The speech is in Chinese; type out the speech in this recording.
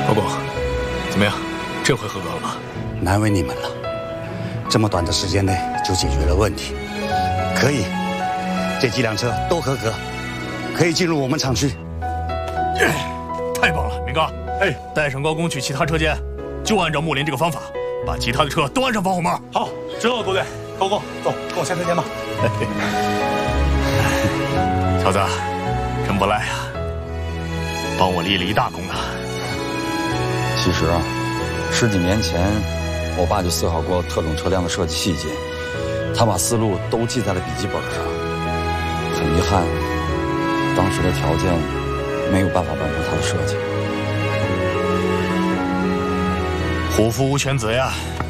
包公，怎么样？这回合格了吗？ 难为你们了，这么短的时间内就解决了问题。可以，这几辆车都合格，可以进入我们厂区。 太棒了，明哥！哎，带上高工去其他车间，就按照木林这个方法，把其他的车都安上防火帽。 好，知道了，多队。高工，走，跟我下车间吧。 小子，真不赖呀，帮我立了一大功呢。 其实啊，10几年前，我爸就思考过特种车辆的设计细节，他把思路都记在了笔记本上。很遗憾，当时的条件没有办法完成他的设计。 虎父无犬子呀！